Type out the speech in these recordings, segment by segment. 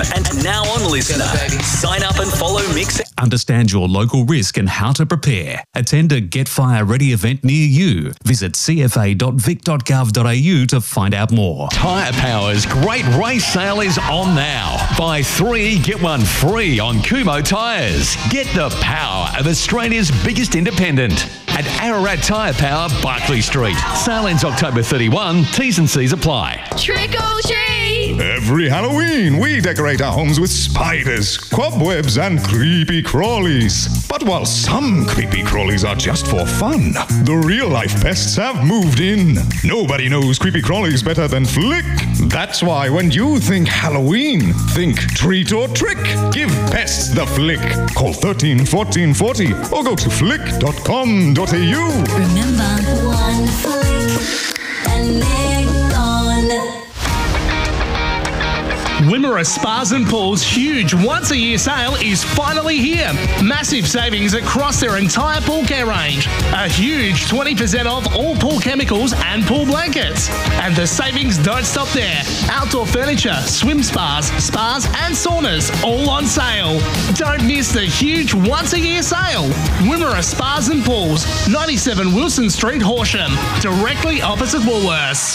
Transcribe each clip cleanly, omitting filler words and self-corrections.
and now on Listener. Sign up and follow Mix. Understand your local risk and how to prepare. Attend a Get Fire Ready event near you. Visit cfa.vic.gov.au to find out more. Tyre Power's great race sale is on now. Buy 3, get 1 free on Kumho tyres. Get the power of Australia's biggest independent at Ararat Tyre Power, Barclay Street. Sale ends October 31. T's and C's apply. Trick or treat! Every Halloween, we decorate our homes with spiders, cobwebs, and creepy crawlies. But while some creepy crawlies are just for fun, the real-life pests have moved in. Nobody knows creepy crawlies better than Flick. That's why when you think Halloween, think treat or trick. Give pests the Flick. Call 13 14 40 or go to flick.com.au. Remember, one flick and they're gone. Wimmera Spas and Pools' huge once-a-year sale is finally here. Massive savings across their entire pool care range. A huge 20% off all pool chemicals and pool blankets. And the savings don't stop there. Outdoor furniture, swim spas, and saunas, all on sale. Don't miss the huge once-a-year sale. Wimmera Spas and Pools, 97 Wilson Street, Horsham, directly opposite Woolworths.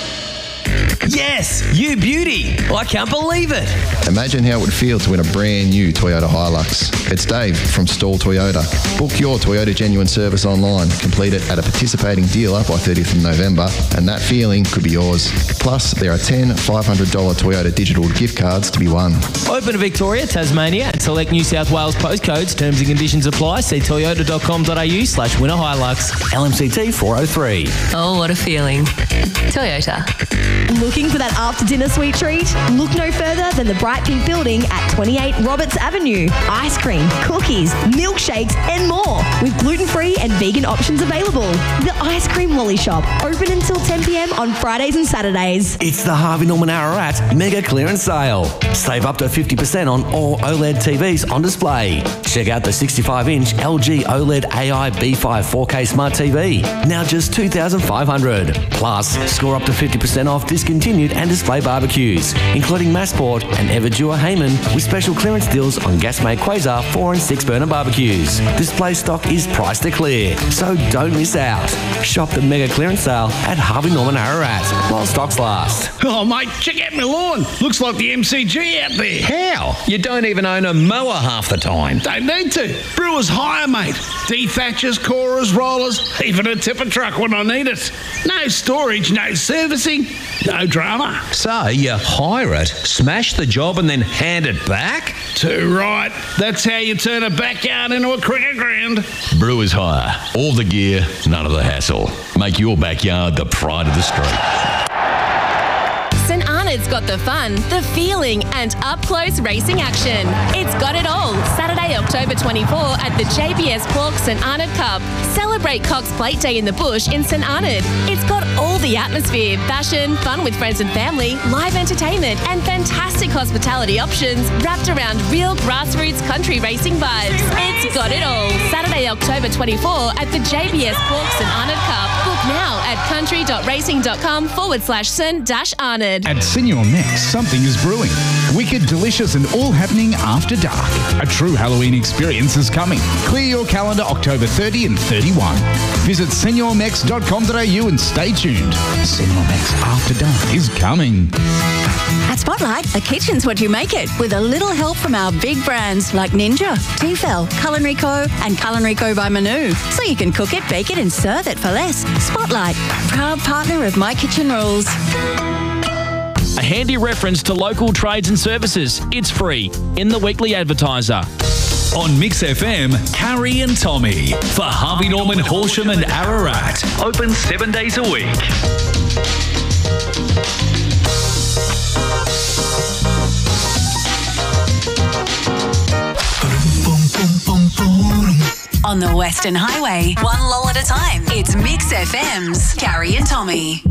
Yes, you beauty. I can't believe it. Imagine how it would feel to win a brand new Toyota Hilux. It's Dave from Stall Toyota. Book your Toyota Genuine service online. Complete it at a participating dealer by 30th of November, and that feeling could be yours. Plus, there are 10 $500 Toyota digital gift cards to be won. Open to Victoria, Tasmania, and select New South Wales postcodes. Terms and conditions apply. See toyota.com.au/winner Hilux. LMCT 403. Oh, what a feeling. Toyota. Looking for that after-dinner sweet treat? Look no further than the Bright Pink Building at 28 Roberts Avenue. Ice cream, cookies, milkshakes and more with gluten-free and vegan options available. The Ice Cream Lolly Shop, open until 10 p.m. on Fridays and Saturdays. It's the Harvey Norman Ararat Mega Clearance Sale. Save up to 50% on all OLED TVs on display. Check out the 65-inch LG OLED AI B5 4K Smart TV. Now just $2,500. Plus, score up to 50% off discontinued and display barbecues, including Massport and Everdura Hayman, with special clearance deals on Gasmate Quasar 4 and 6 burner barbecues. Display stock is priced to clear, so don't miss out. Shop the mega clearance sale at Harvey Norman Ararat while stocks last. Oh, mate, check out my lawn. Looks like the MCG out there. How? You don't even own a mower half the time. Don't need to. Brewers hire, mate. Dethatchers, corers, rollers, even a tipper truck when I need it. No storage, no servicing, no drama. So you hire it, smash the job and then hand it back? Too right. That's how you turn a backyard into a cricket ground. Brewers Hire. All the gear, none of the hassle. Make your backyard the pride of the street. St Arnaud's got the fun, the feeling and up-close racing action. It's got it all. Saturday, October 24 at the JBS Pork St Arnaud Cup. Celebrate Cox Plate Day in the bush in St Arnaud. It's got all the atmosphere, fashion, fun with friends and family, live entertainment and fantastic hospitality options wrapped around real grassroots country racing vibes. It's got it all. Saturday, October 24 at the JBS Pork St Arnaud Cup. Book now at country.racing.com/St-Arnaud. At Senior Next, something is brewing. Wicked, delicious and all happening after dark. A true Halloween experience is coming. Clear your calendar October 30 and 31. Visit seniormex.com.au and stay tuned. Senior Mex After Dark is coming. At Spotlight, a kitchen's what you make it, with a little help from our big brands like Ninja, Tefal, Culinary Co. and Culinary Co. by Manu. So you can cook it, bake it and serve it for less. Spotlight, proud partner of My Kitchen Rules. A handy reference to local trades and services. It's free in the Weekly Advertiser. On Mix FM, Carrie and Tommy for Harvey Norman, Horsham and Ararat. Open 7 days a week. On the Western Highway, one lull at a time. It's Mix FM's Carrie and Tommy.